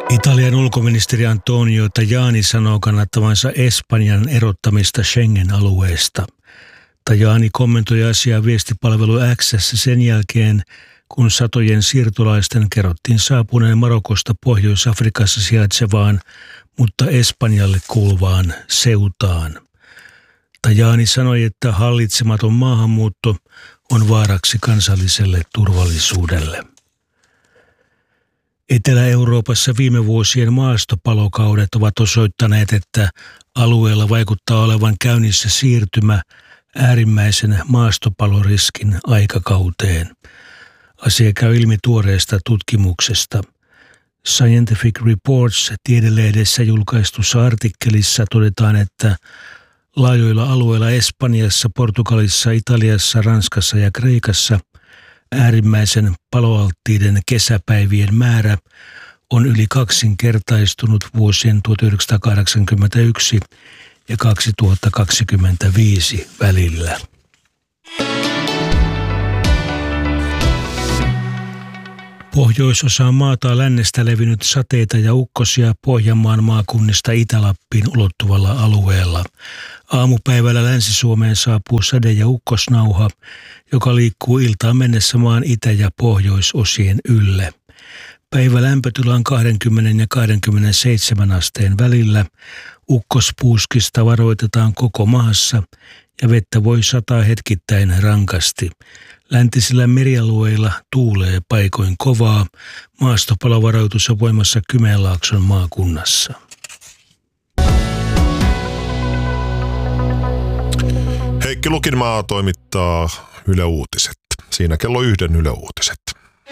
Italian ulkoministeri Antonio Tajani sanoo kannattavansa Espanjan erottamista Schengen-alueesta. Tajani kommentoi asiaa viestipalvelu X:ssä sen jälkeen, kun satojen siirtolaisten kerrottiin saapuneen Marokosta Pohjois-Afrikassa sijaitsevaan, mutta Espanjalle kuuluvaan Ceutaan. Tajani sanoi, että hallitsematon maahanmuutto on vaaraksi kansalliselle turvallisuudelle. Etelä-Euroopassa viime vuosien maastopalokaudet ovat osoittaneet, että alueella vaikuttaa olevan käynnissä siirtymä äärimmäisen maastopaloriskin aikakauteen. Asia käy ilmi tuoreesta tutkimuksesta. Scientific Reports -tiedelehdessä julkaistussa artikkelissa todetaan, että laajoilla alueilla Espanjassa, Portugalissa, Italiassa, Ranskassa ja Kreikassa äärimmäisen paloalttiiden kesäpäivien määrä on yli kaksinkertaistunut vuosien 1981 ja 2025 välillä. Pohjoisosaan maata on lännestä levinnyt sateita ja ukkosia Pohjanmaan maakunnista Itä-Lappiin ulottuvalla alueella. Aamupäivällä Länsi-Suomeen saapuu sade- ja ukkosnauha, joka liikkuu iltaan mennessä maan itä- ja pohjoisosien ylle. Päivä lämpötila on 20 ja 27 asteen välillä. Ukkospuuskista varoitetaan koko maassa ja vettä voi sataa hetkittäin rankasti. Läntisillä merialueilla tuulee paikoin kovaa. Maastopalovaroitus on voimassa Kymenlaakson maakunnassa. Heikki Lukinmaa toimittaa Yle Uutiset. Siinä kello 1 Yle Uutiset.